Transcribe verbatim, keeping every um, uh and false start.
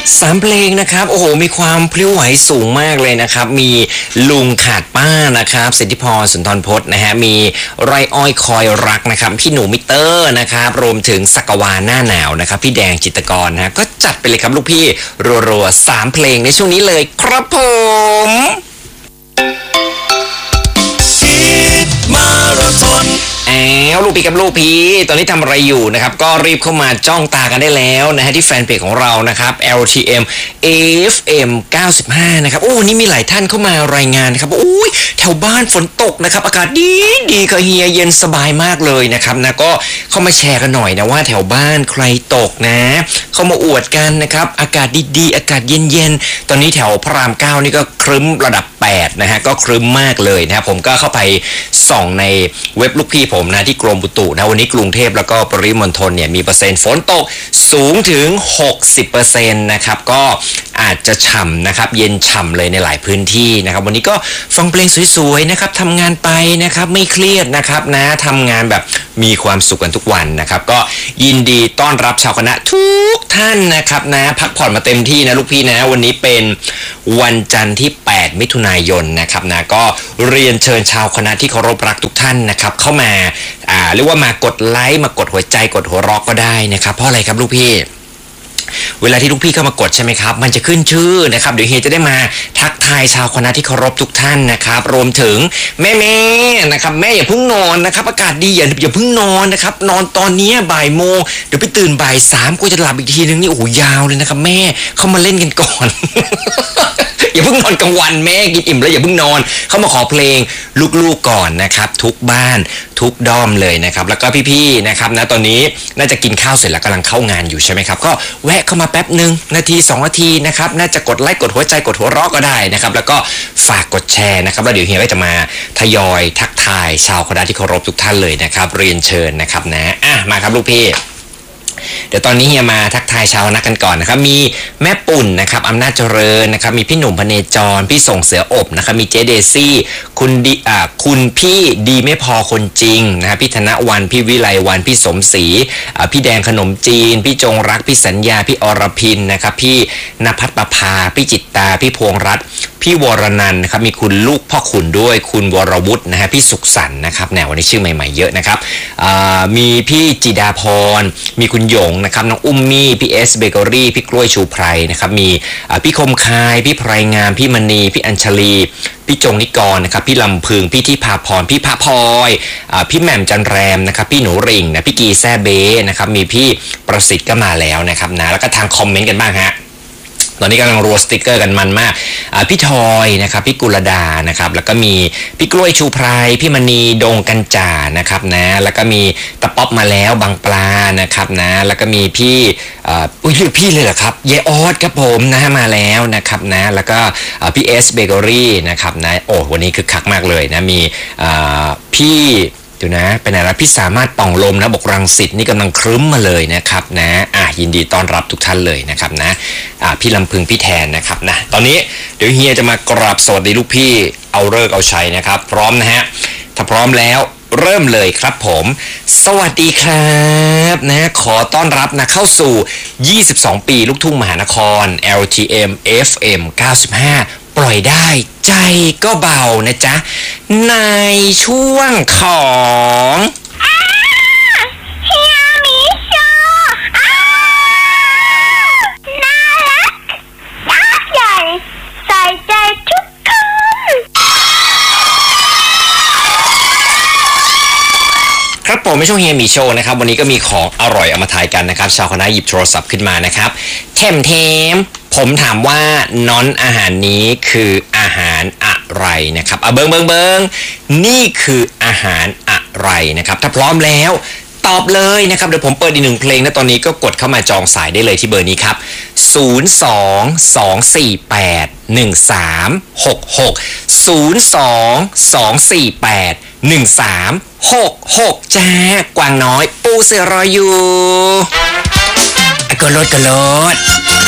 สามเพลงนะครับโอ้โหมีความพลิ้วไหวสูงมากเลยนะครับมีลุงขาดป้านะครับสิทธิพรสุนทรพจน์นะฮะมีไรอ้อยคอยรักนะครับพี่หนูมิเตอร์นะครับรวมถึงสักวาหน้าหนาวนะครับพี่แดงจิตรกรนะก็จัดไปเลยครับลูกพี่รัวๆสามเพลงในช่วงนี้เลยครับผมมาราธอนแอลลูกพี่กับลูกพี่ตอนนี้ทำอะไรอยู่นะครับก็รีบเข้ามาจ้องตากันได้แล้วนะฮะที่แฟนเพจของเรานะครับ แอล ที เอ็ม เอ เอฟ เอ็ม เก้าสิบห้านะครับโอ้นี่มีหลายท่านเข้ามารายงานนะครับโอ้ยแถวบ้านฝนตกนะครับอากาศดีดีค่ะเฮียเย็นสบายมากเลยนะครับนะก็เข้ามาแชร์กันหน่อยนะว่าแถวบ้านใครตกนะเข้ามาอวดกันนะครับอากาศดีๆอากาศเย็นๆตอนนี้แถวพระรามเก้านี่ก็ครึ้มระดับแปดนะฮะก็ครึ้มมากเลยนะครับผมก็เข้าไปส่องในเว็บลูกพี่ผมนะที่กรมอุตุนะวันนี้กรุงเทพแล้วก็ปริมณฑลเนี่ยมีเปอร์เซ็นต์ฝนตกสูงถึง หกสิบเปอร์เซ็นต์ นะครับก็อาจจะฉ่ำนะครับเย็นฉ่ำเลยในหลายพื้นที่นะครับวันนี้ก็ฟังเพลงสวยๆนะครับทำงานไปนะครับไม่เครียดนะครับนะทำงานแบบมีความสุขกันทุกวันนะครับก็ยินดีต้อนรับชาวคณะทุกท่านนะครับนะพักผ่อนมาเต็มที่นะลูกพี่นะวันนี้เป็นวันจันทร์ที่แปดมิถุนายนนะครับนะก็เรียนเชิญชาวคณะที่เคารพรักทุกท่านนะครับเข้ามาอ่าเรียกว่ามากดไลค์มากดหัวใจกดหัวเราะก็ได้นะครับเพราะอะไรครับลูกพี่เวลาที่ลูกพี่เข้ามากดใช่ไหมครับมันจะขึ้นชื่อนะครับเดี๋ยวเฮียจะได้มาทักทายชาวคณะที่เคารพทุกท่านนะครับรวมถึงแม่แม่นะครับแม่อย่าเพิ่งนอนนะครับอากาศดีอย่าอย่าเพิ่งนอนนะครับนอนตอนนี้บ่ายโมงเดี๋ยวไปตื่นบ่ายสามก็จะหลับอีกทีนึงนี่โอ้โหยาวเลยนะครับแม่เข้ามาเล่นกันก่อน อย่าเพิ่งนอนกลางวันแม่กินอิ่มแล้วอย่าเพิ่งนอนเข้ามาขอเพลงลูกๆก่อนนะครับทุกบ้านทุกด้อมเลยนะครับแล้วก็พี่ๆนะครับนะตอนนี้น่าจะกินข้าวเสร็จแล้วกำลังเข้างานอยู่ใช่ไหมครับก็แวะเข้ามาแป๊บหนึ่งนาทีสองนาทีนะครับน่าจะกดไลค์กดหัวใจกดหัวเราะก็ได้นะครับแล้วก็ฝากกดแชร์นะครับแล้วเดี๋ยวเฮียก็จะมาทยอยทักทายชาวคณะที่เคารพทุกท่านเลยนะครับเรียนเชิญนะครับนะอ่ะมาครับลูกพี่เดี๋ยวตอนนี้เฮียมาทักทายชาวนักกันก่อนนะครับมีแม่ปุ่นนะครับอำนาจเจริญนะครับมีพี่หนุ่มพเนจรพี่ส่งเสืออบนะครับมีเจเดซี่คุณดีอ่าคุณพี่ดีไม่พอคนจริงนะครับพี่ธนวันพี่วิไลวันพี่สมศรีอ่าพี่แดงขนมจีนพี่จงรักพี่สัญญาพี่อรพินนะครับพี่ณภัทรประภาพี่จิตตาพี่พวงรัตน์พี่วรนันท์นะครับมีคุณลูกพ่อขุนด้วยคุณวรวุฒินะฮะพี่สุขสันต์นะครับแนววันนี้ชื่อใหม่ๆเยอะนะครับมีพี่จิดาพรมีคุณหยงนะครับน้องอุ้มมี่พี่เอสเบเกอรี่พี่กล้วยชูไพรนะครับมีพี่คมคายพี่ไพรงามพี่มณีพี่อัญชลีพี่จงนิกรนะครับพี่ลำพึงพี่ที่พาพรพี่พระพลอยพี่แหม่มจันแรมนะครับพี่หนูริ่งนะพี่กีแซ่เบ้นะครับมีพี่ประสิทธิ์ก็มาแล้วนะครับนะแล้วก็ทางคอมเมนต์กันบ้างฮะตอนนี้กำลังรัวสติกเกอร์กันมันมากพี่ทอยนะครับพี่กุลดานะครับแล้วก็มีพี่กล้วยชูไพรพี่มณีดงกันจ่านะครับนะแล้วก็มีตะป๊อปมาแล้วบางปลานะครับนะแล้วก็มีพี่อุ้ยเรียกพี่เลยเหรอครับเยออสครับผมนะมาแล้วนะครับนะแล้วก็พี่เอสเบเกอรี่นะครับนะโอ้วันนี้คือคักมากเลยนะมีพี่ดูนะเป็นอะไรพี่สามารถป่องลมนะบอกรังสิตนี่กำลังครึ้มมาเลยนะครับนะอ่ะยินดีต้อนรับทุกท่านเลยนะครับนะอ่ะพี่ลำพึงพี่แทนนะครับนะตอนนี้เดี๋ยวเฮียจะมากราบสวัสดีลูกพี่เอาเลิกเอาชัยนะครับพร้อมนะฮะถ้าพร้อมแล้วเริ่มเลยครับผมสวัสดีครับนะขอต้อนรับนะเข้าสู่ยี่สิบสองปีลูกทุ่งมหานคร แอล ที เอ็ม เอฟ เอ็ม เก้าสิบห้าปล่อยได้ใจก็เบานะจ๊ะในช่วงของเฮียมีโชว์น่ารักยักษ์ใหญ่ใส่ใจทุกคนครับผมไม่ช่วงเฮียมีโชว์นะครับวันนี้ก็มีของอร่อยเอามาทายกันนะครับชาวคณะหยิบโทรศัพท์ขึ้นมานะครับเทมเทมผมถามว่าน้อนอาหารนี้คืออาหารอะไรนะครับเอาเบิงเบิงเบิงนี่คืออาหารอะไรนะครับถ้าพร้อมแล้วตอบเลยนะครับเดี๋ยวผมเปิดอีกหนึ่งเพลงนะตอนนี้ก็กดเข้ามาจองสายได้เลยที่เบอร์นี้ครับศูนย์ สอง สอง สี่ แปด หนึ่ง สาม หก หก ศูนย์ สอง สอง สี่ แปด หนึ่ง สาม หก หกจ้ากวางน้อยปูเสือรออยู่กระโดดกระโดด